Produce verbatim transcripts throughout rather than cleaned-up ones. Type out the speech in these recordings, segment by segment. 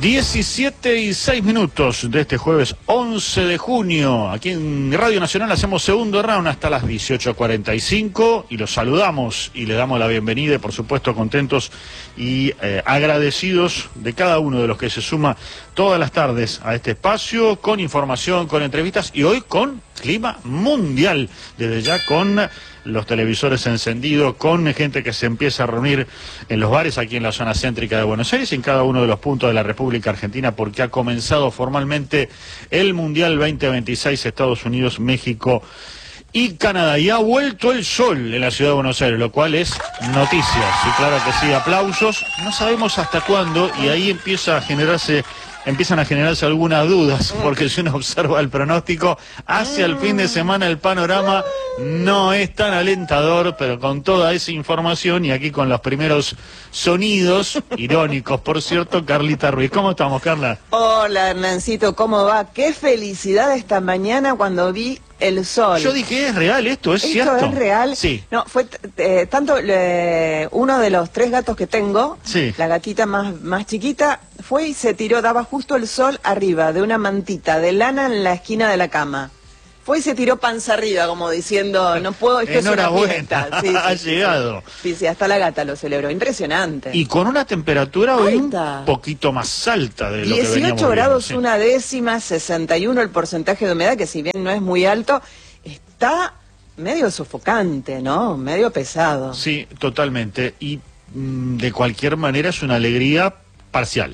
diecisiete y seis minutos de este jueves once de junio. Aquí en Radio Nacional hacemos segundo round hasta las dieciocho cuarenta y cinco y los saludamos y le damos la bienvenida y por supuesto contentos y eh, agradecidos de cada uno de los que se suma todas las tardes a este espacio con información, con entrevistas y hoy con clima mundial, desde ya con los televisores encendidos, con gente que se empieza a reunir en los bares aquí en la zona céntrica de Buenos Aires y en cada uno de los puntos de la República Argentina, porque ha comenzado formalmente el Mundial veinte veintiséis, Estados Unidos, México y Canadá, y ha vuelto el sol en la ciudad de Buenos Aires, lo cual es noticia, sí, claro que sí, aplausos, no sabemos hasta cuándo, y ahí empieza a generarse empiezan a generarse algunas dudas, porque si uno observa el pronóstico, hacia el fin de semana el panorama no es tan alentador, pero con toda esa información y aquí con los primeros sonidos, irónicos por cierto, Carlita Ruiz. ¿Cómo estamos, Carla? Hola, Hernancito, ¿cómo va? Qué felicidad esta mañana cuando vi el sol. Yo dije, ¿es real esto? ¿Es ¿Esto cierto? es real? Sí. No, fue eh, tanto eh, uno de los tres gatos que tengo, sí. la gatita más, más chiquita, fue y se tiró, daba justo el sol arriba de una mantita de lana en la esquina de la cama. Fue y se tiró panza arriba, como diciendo, no puedo, esto es una fiesta. Sí, sí, ha sí, llegado. Sí, sí, hasta la gata lo celebró, impresionante. Y con una temperatura hoy alta, un poquito más alta de lo que veníamos dieciocho grados, viendo, sí. Una décima, sesenta y uno el porcentaje de humedad, que si bien no es muy alto, está medio sofocante, ¿no? Medio pesado. Sí, totalmente. Y mm, de cualquier manera es una alegría parcial.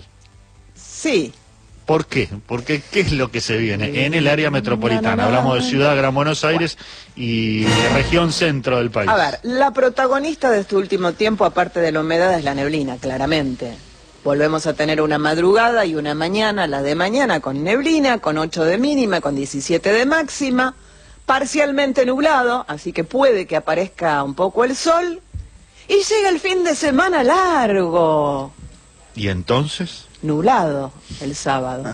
Sí. ¿Por qué? Porque ¿qué es lo que se viene? En el área metropolitana. Hablamos de Ciudad Gran Buenos Aires y de región centro del país. A ver, la protagonista de este último tiempo, aparte de la humedad, es la neblina, claramente. Volvemos a tener una madrugada y una mañana, la de mañana con neblina, con ocho de mínima, con diecisiete de máxima, parcialmente nublado, así que puede que aparezca un poco el sol, y llega el fin de semana largo. ¿Y entonces? Nublado el sábado.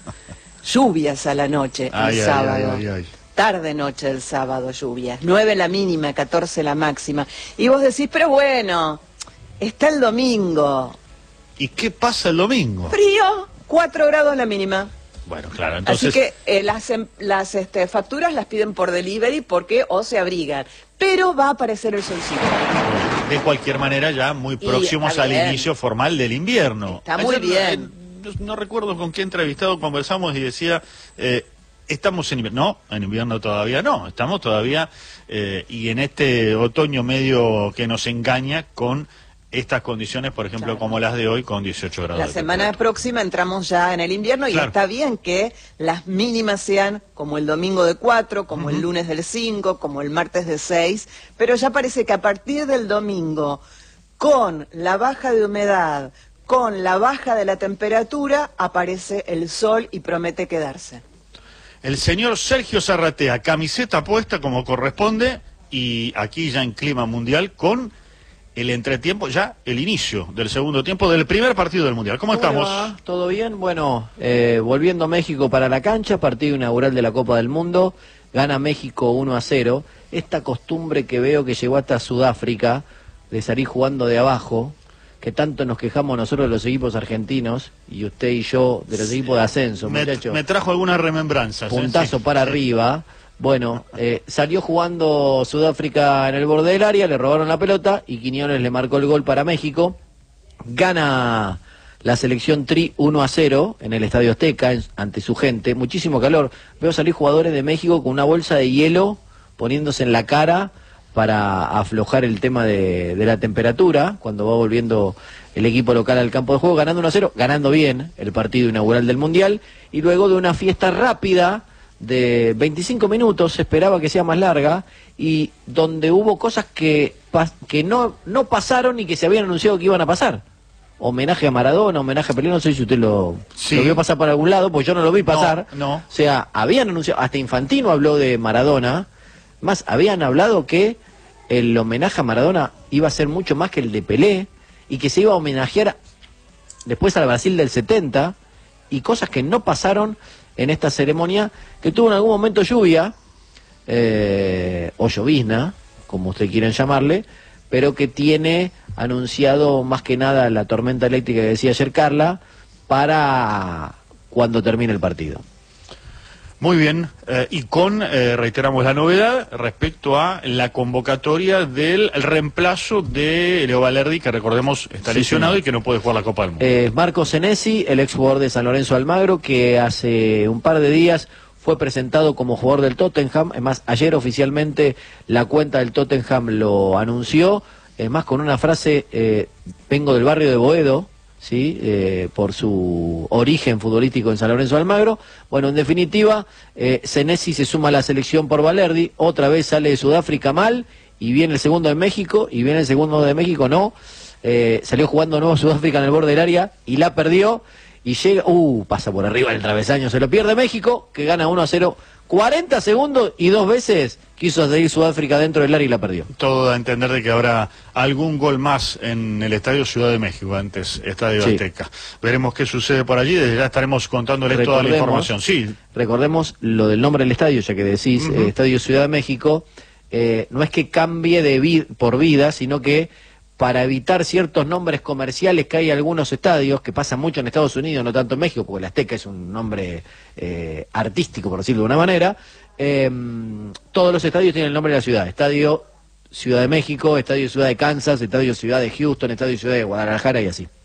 Lluvias a la noche el ay, sábado. Ay, ay, ay. Tarde noche el sábado, lluvias. nueve la mínima, catorce la máxima. Y vos decís, pero bueno, está el domingo. ¿Y qué pasa el domingo? Frío, cuatro grados la mínima. Bueno, claro, entonces... Así que eh, las, las este, facturas las piden por delivery porque o se abrigan. Pero va a aparecer el solcito. De cualquier manera, ya muy próximos al inicio formal del invierno. Está muy Ayer, bien. Eh, no recuerdo con qué entrevistado conversamos y decía, eh, estamos en invierno. No, en invierno todavía no, estamos todavía, eh, y en este otoño medio que nos engaña con estas condiciones, por ejemplo, claro, como las de hoy, con dieciocho grados. La semana próxima entramos ya en el invierno y claro, está bien que las mínimas sean como el domingo de cuatro, como uh-huh, el lunes del cinco, como el martes de seis, pero ya parece que a partir del domingo, con la baja de humedad, con la baja de la temperatura, aparece el sol y promete quedarse. El señor Sergio Zarratea, camiseta puesta como corresponde, y aquí ya en clima mundial con... el entretiempo, ya el inicio del segundo tiempo del primer partido del Mundial. ¿Cómo, ¿Cómo estamos? Va? ¿Todo bien? Bueno, eh, volviendo a México para la cancha, partido inaugural de la Copa del Mundo, gana México uno a cero. Esta costumbre que veo que llegó hasta Sudáfrica, de salir jugando de abajo, que tanto nos quejamos nosotros de los equipos argentinos, y usted y yo de los equipos de ascenso, me, muchachos. Me trajo algunas remembranzas. Puntazo ¿eh? sí, para sí. arriba. Bueno, eh, salió jugando Sudáfrica en el borde del área, le robaron la pelota y Quiñones le marcó el gol para México. Gana la selección Tri uno a cero en el Estadio Azteca en, ante su gente. Muchísimo calor. Veo salir jugadores de México con una bolsa de hielo poniéndose en la cara para aflojar el tema de, de la temperatura cuando va volviendo el equipo local al campo de juego, ganando uno a cero, ganando bien el partido inaugural del Mundial, y luego de una fiesta rápida de veinticinco minutos, se esperaba que sea más larga, y donde hubo cosas que, que no, no pasaron y que se habían anunciado que iban a pasar. Homenaje a Maradona, homenaje a Pelé, no sé si usted lo, sí. lo vio pasar por algún lado, pues yo no lo vi pasar. No, no. O sea, habían anunciado, hasta Infantino habló de Maradona, más habían hablado que el homenaje a Maradona iba a ser mucho más que el de Pelé, y que se iba a homenajear después al Brasil del setenta, y cosas que no pasaron en esta ceremonia, que tuvo en algún momento lluvia, eh, o llovizna, como ustedes quieran llamarle, pero que tiene anunciado más que nada la tormenta eléctrica que decía ayer Carla, para cuando termine el partido. Muy bien, eh, y con, eh, reiteramos la novedad, respecto a la convocatoria del reemplazo de Leo Valerdi, que recordemos está sí, lesionado sí. y que no puede jugar la Copa del Mundo. Eh, Marco Senesi, el ex jugador de San Lorenzo Almagro, que hace un par de días fue presentado como jugador del Tottenham. Es más, ayer oficialmente la cuenta del Tottenham lo anunció, es más, con una frase, eh, vengo del barrio de Boedo, ¿sí? Eh, por su origen futbolístico en San Lorenzo Almagro. Bueno, en definitiva, eh, Senesi se suma a la selección por Valerdi, otra vez sale de Sudáfrica mal, y viene el segundo de México, y viene el segundo de México no, eh, salió jugando nuevo Sudáfrica en el borde del área, y la perdió, y llega, uh, pasa por arriba del travesaño, se lo pierde México, que gana uno a cero, cuarenta segundos, y dos veces quiso seguir Sudáfrica dentro del área y la perdió. Todo a entender de que habrá algún gol más en el Estadio Ciudad de México, antes Estadio sí. Azteca. Veremos qué sucede por allí, desde ya estaremos contándoles toda la información. Sí. Recordemos lo del nombre del estadio, ya que decís uh-huh. eh, Estadio Ciudad de México, eh, no es que cambie de vid por vida, sino que para evitar ciertos nombres comerciales que hay algunos estadios, que pasan mucho en Estados Unidos, no tanto en México, porque el Azteca es un nombre eh, artístico, por decirlo de una manera, eh, todos los estadios tienen el nombre de la ciudad. Estadio Ciudad de México, Estadio Ciudad de Kansas, Estadio Ciudad de Houston, Estadio Ciudad de Guadalajara y así.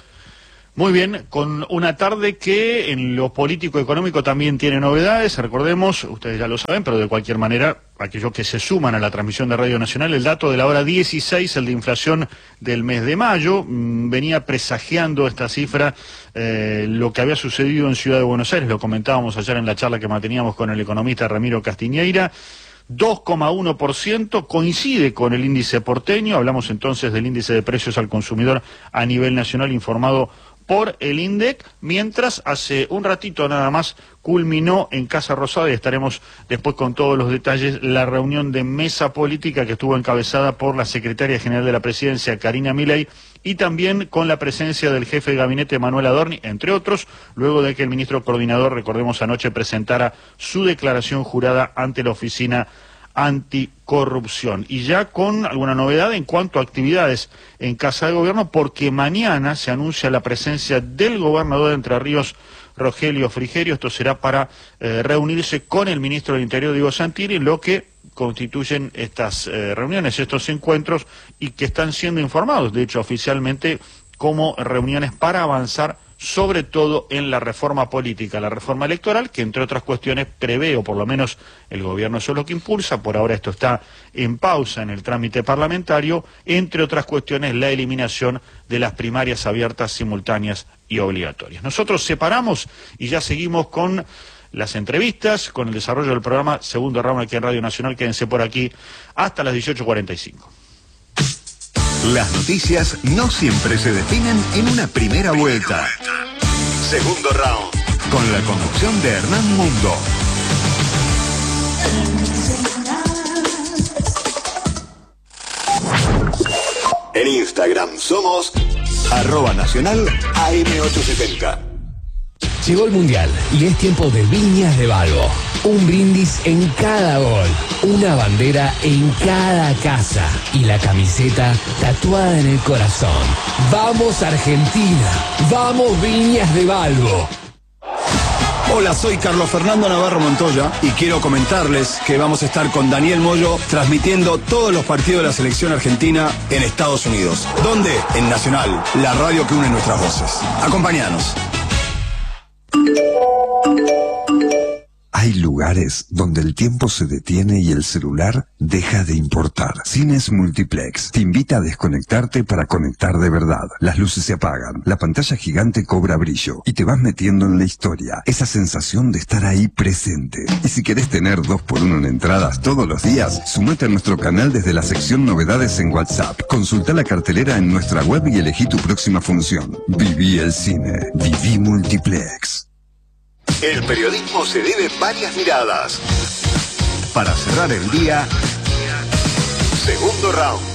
Muy bien, con una tarde que en lo político-económico también tiene novedades, recordemos, ustedes ya lo saben, pero de cualquier manera, aquellos que se suman a la transmisión de Radio Nacional, el dato de la hora dieciséis, el de inflación del mes de mayo, mmm, venía presagiando esta cifra eh, lo que había sucedido en Ciudad de Buenos Aires, lo comentábamos ayer en la charla que manteníamos con el economista Ramiro Castiñeira, dos coma uno por ciento, coincide con el índice porteño, hablamos entonces del índice de precios al consumidor a nivel nacional informado por el INDEC, mientras hace un ratito nada más culminó en Casa Rosada, y estaremos después con todos los detalles, la reunión de mesa política que estuvo encabezada por la secretaria general de la Presidencia, Karina Milei, y también con la presencia del jefe de gabinete, Manuel Adorni, entre otros, luego de que el ministro coordinador, recordemos anoche, presentara su declaración jurada ante la oficina anticorrupción. Y ya con alguna novedad en cuanto a actividades en Casa de Gobierno, porque mañana se anuncia la presencia del gobernador de Entre Ríos, Rogelio Frigerio. Esto será para eh, reunirse con el ministro del Interior, Diego Santilli, lo que constituyen estas eh, reuniones, estos encuentros, y que están siendo informados, de hecho, oficialmente, como reuniones para avanzar sobre todo en la reforma política, la reforma electoral, que entre otras cuestiones prevé, o por lo menos el gobierno eso es lo que impulsa, por ahora esto está en pausa en el trámite parlamentario, entre otras cuestiones la eliminación de las primarias abiertas, simultáneas y obligatorias. Nosotros separamos y ya seguimos con las entrevistas, con el desarrollo del programa Segundo Round aquí en Radio Nacional. Quédense por aquí hasta las dieciocho cuarenta y cinco. Las noticias no siempre se definen en una primera vuelta. Segundo Round, con la conducción de Hernán Mundo. En Instagram somos arroba nacional A M ochocientos setenta. Llegó el Mundial y es tiempo de Viñas de Balbo. Un brindis en cada gol, una bandera en cada casa y la camiseta tatuada en el corazón. ¡Vamos Argentina! ¡Vamos Viñas de Balbo! Hola, soy Carlos Fernando Navarro Montoya y quiero comentarles que vamos a estar con Daniel Moyo transmitiendo todos los partidos de la selección argentina en Estados Unidos. ¿Dónde? En Nacional, la radio que une nuestras voces. Acompáñanos. Hay lugares donde el tiempo se detiene y el celular deja de importar. Cines Multiplex te invita a desconectarte para conectar de verdad. Las luces se apagan, la pantalla gigante cobra brillo y te vas metiendo en la historia. Esa sensación de estar ahí presente. Y si querés tener dos por uno en entradas todos los días, sumate a nuestro canal desde la sección Novedades en WhatsApp. Consulta la cartelera en nuestra web y elegí tu próxima función. Viví el cine. Viví Multiplex. El periodismo se debe varias miradas. Para cerrar el día, Segundo Round.